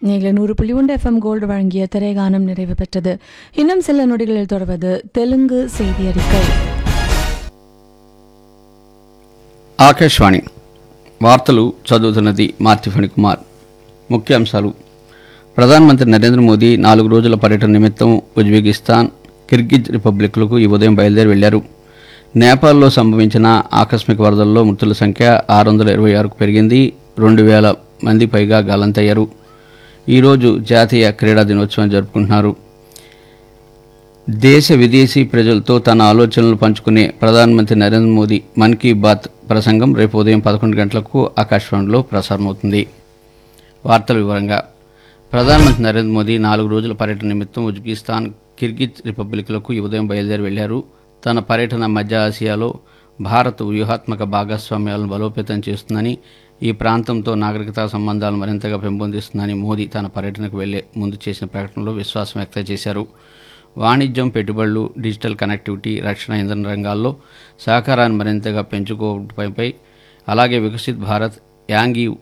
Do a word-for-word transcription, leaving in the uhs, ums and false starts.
நீங்கள் நூறு புள்ளி ஒன்று எஃப்எம் கோல்டு வழங்கிய திரைகானம் நிறைவு பெற்றது. இன்னும் சில நொடிகளில் தொடர்வது தெலுங்கு செய்தி அறிக்கை. ఆకాశవాణి వార్తలు చదువుతున్నది మార్తిఫణి కుమార్. ముఖ్యాంశాలు: ప్రధానమంత్రి నరేంద్ర మోదీ నాలుగు రోజుల పర్యటన నిమిత్తం ఉజ్బెకిస్తాన్, కిర్గిజ్ రిపబ్లిక్లకు ఈ ఉదయం బయలుదేరి వెళ్లారు. నేపాల్లో సంభవించిన ఆకస్మిక వరదల్లో మృతుల సంఖ్య ఆరు వందల ఇరవై ఆరుకు పెరిగింది. రెండు వేల మంది పైగా గల్లంతయ్యారు. ఈరోజు జాతీయ క్రీడా దినోత్సవం జరుపుకుంటున్నారు. దేశ విదేశీ ప్రజలతో తన ఆలోచనలు పంచుకునే ప్రధానమంత్రి నరేంద్ర మోదీ మన్ కీ బాత్ ప్రసంగం రేపు ఉదయం పదకొండు గంటలకు ఆకాశవాణిలో ప్రసారమవుతుంది. వార్తల వివరంగా: ప్రధానమంత్రి నరేంద్ర మోదీ నాలుగు రోజుల పర్యటన నిమిత్తం ఉజ్బెకిస్తాన్, కిర్గిజ్ రిపబ్లిక్లకు ఈ ఉదయం బయలుదేరి వెళ్లారు. తన పర్యటన మధ్య ఆసియాలో భారత్ వ్యూహాత్మక భాగస్వామ్యాలను బలోపేతం చేస్తుందని, ఈ ప్రాంతంతో నాగరికతా సంబంధాలు మరింతగా పెంపొందిస్తుందని మోదీ తన పర్యటనకు వెళ్లే ముందు చేసిన ప్రకటనలో విశ్వాసం వ్యక్తం చేశారు. వాణిజ్యం, పెట్టుబడులు, డిజిటల్ కనెక్టివిటీ, రక్షణ, ఇంధన రంగాల్లో సహకారాన్ని మరింతగా పెంచుకోవడంపై, అలాగే వికసిత్ భారత్, యాంగ్ ఈ